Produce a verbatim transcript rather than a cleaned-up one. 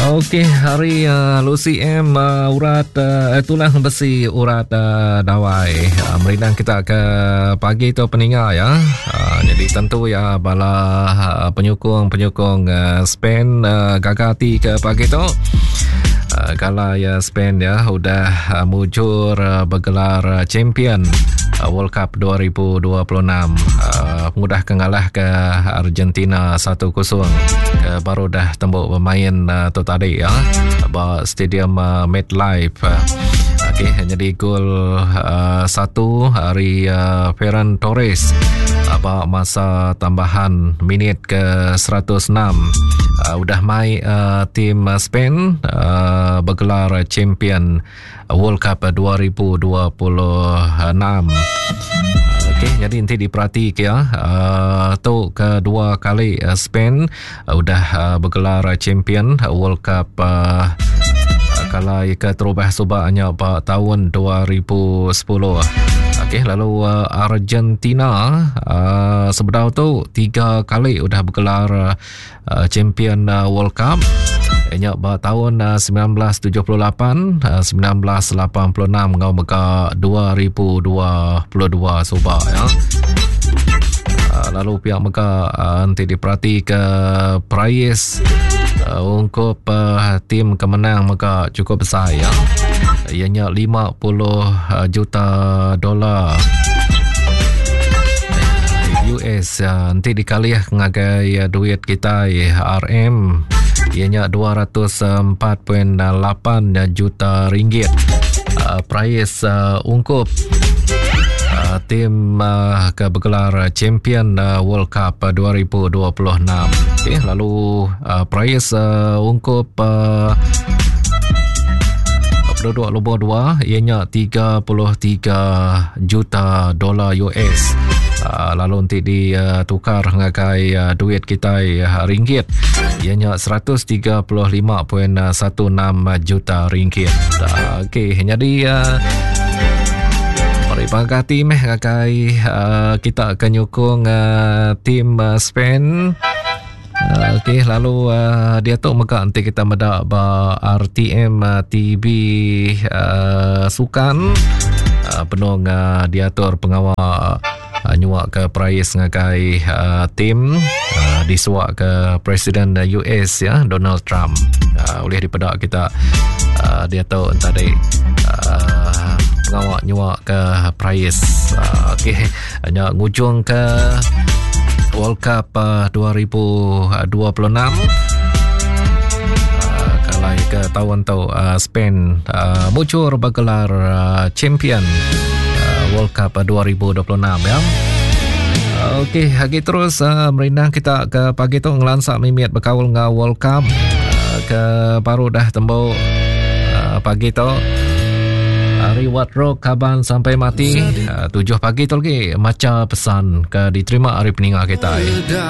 Okey, hari uh, Lucy M uh, urat uh, tulang besi urat uh, dawai. Uh, Merinang kita ke pagi tu peninggal ya. Uh, jadi tentu ya bala uh, penyokong-penyokong uh, Spain uh, gagati ke pagi tu. Uh, kalau ya Spain ya sudah uh, mujur uh, bergelar uh, champion uh, World Cup dua ribu dua puluh enam, uh, mudah kengalah ke Argentina satu kosong. Uh, baru dah tembuk bermain uh, tu tadi ya, ba stadium uh, MetLife. Uh, Okey, jadi gol uh, satu hari uh, Ferran Torres apa masa tambahan minit ke seratus enam. Uh, udah mai uh, tim uh, Spain uh, bergelar champion World Cup dua ribu dua puluh enam. Okey, jadi nanti diperhati ya. Uh, tu kedua kali uh, Spain uh, udah uh, bergelar champion World Cup uh, kalau ke terubah subaknya pada tahun dua ribu sepuluh. Okey, lalu uh, Argentina uh, sebenarnya tu tiga kali sudah bergelar uh, champion uh, World Cup. Ianya pada tahun uh, sembilan belas tujuh puluh lapan, uh, sembilan belas lapan puluh enam ngau mega dua ribu dua puluh dua subak ya. Uh, lalu pihak mega uh, nanti diperhati ke prize uh, untuk uh, tim kemenang mega cukup besar ya. Ianya lima puluh juta dolar U S. Uh, nanti dikali ya ngagai uh, duit kita ya, R M ianya dua ratus empat perpuluhan lapan juta ringgit. Uh, prize uh, ungkup uh, tim uh, ke bergelar champion uh, World Cup uh, dua ribu dua puluh enam. Okay, lalu uh, prize uh, ungkup uh, penduduk nombor dua ianya tiga puluh tiga juta dolar U S. Uh, lalu nanti ditukar uh, ngagai uh, duit kita uh, ringgit ianya seratus tiga puluh lima perpuluhan satu enam juta ringgit. Uh, Okey, jadi uh, mari pagati meh ngagai uh, kita akan nyokong uh, tim uh, Spain. Uh, Okey, lalu uh, dia tu mega nanti kita medak ba R T M uh, T V uh, sukan uh, penong uh, diatur pengawal uh, nyuak ke prize ngagai uh, tim uh, disuak ke Presiden uh, U S ya, Donald Trump. Uh, boleh dipedak kita uh, dia tu tadi uh, pengawal nyuak ke prize. Uh, Okey, hanya ngujung ke World Cup uh, dua ribu dua puluh enam. Uh, kalau ke tahun tu uh, Spain uh, muncul bergelar uh, champion uh, World Cup uh, dua ribu dua puluh enam ya. Uh, Okey, lagi terus uh, merinang kita ke pagi tu ngelansak mimit berkawal dengan World Cup uh, ke baru dah tembuk uh, pagi tu Reward Rock kaban sampai mati uh, tujuh pagi tu lagi macam pesan ke diterima hari peninggal kita.